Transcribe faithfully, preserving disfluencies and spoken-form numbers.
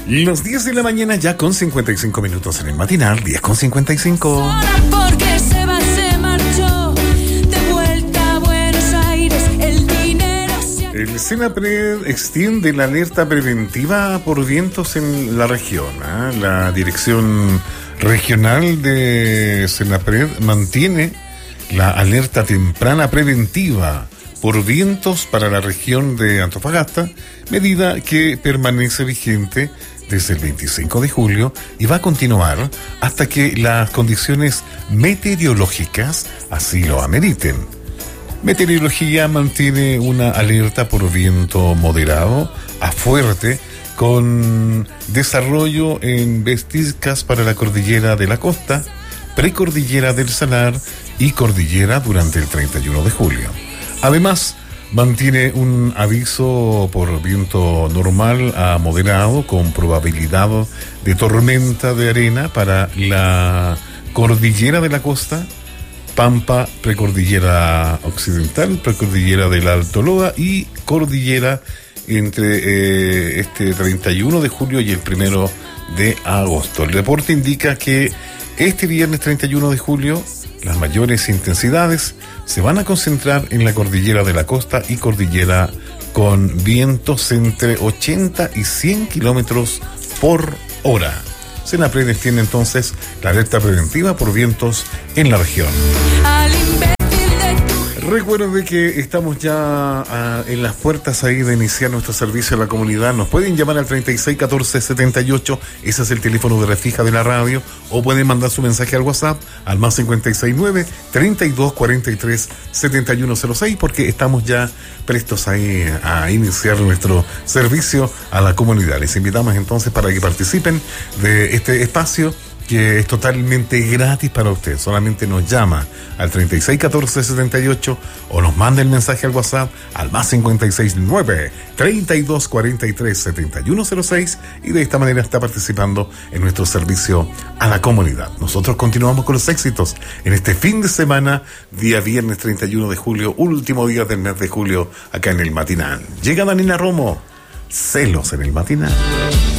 Las diez de la mañana ya con cincuenta y cinco minutos en el matinal, diez con cincuenta y cinco. Porque se va, se marchó, de vuelta a Buenos Aires, el dinero se... El SENAPRED extiende la alerta preventiva por vientos en la región. ¿eh? La Dirección Regional de SENAPRED mantiene la alerta temprana preventiva por vientos para la región de Antofagasta, medida que permanece vigente desde el veinticinco de julio y va a continuar hasta que las condiciones meteorológicas así lo ameriten. Meteorología mantiene una alerta por viento moderado a fuerte con desarrollo en vestiscas para la cordillera de la costa, precordillera del Salar y cordillera durante el treinta y uno de julio. Además, mantiene un aviso por viento normal a moderado con probabilidad de tormenta de arena para la cordillera de la costa, Pampa, precordillera occidental, precordillera del Alto Loa y cordillera entre eh, este treinta y uno de julio y el primero de agosto. El reporte indica que este viernes treinta y uno de julio las mayores intensidades se van a concentrar en la cordillera de la costa y cordillera con vientos entre ochenta y cien kilómetros por hora. SENAPRED extiende entonces la alerta preventiva por vientos en la región. Recuerde que estamos ya uh, en las puertas ahí de iniciar nuestro servicio a la comunidad. Nos pueden llamar al treinta y seis catorce setenta y ocho, ese es el teléfono de refija de la radio, o pueden mandar su mensaje al WhatsApp al más cincuenta y seis nueve, treinta y dos cuarenta y tres, setenta y uno cero seis, porque estamos ya prestos ahí a iniciar nuestro servicio a la comunidad. Les invitamos entonces para que participen de este espacio que es totalmente gratis para usted. Solamente nos llama al treinta y seis catorce setenta y ocho o nos manda el mensaje al WhatsApp al más cincuenta y seis nueve, treinta y dos cuarenta y tres, setenta y uno cero seis, y de esta manera está participando en nuestro servicio a la comunidad. Nosotros continuamos con los éxitos en este fin de semana, día viernes treinta y uno de julio, último día del mes de julio, acá en el matinal. Llega Daniela Romo, Celos en el matinal.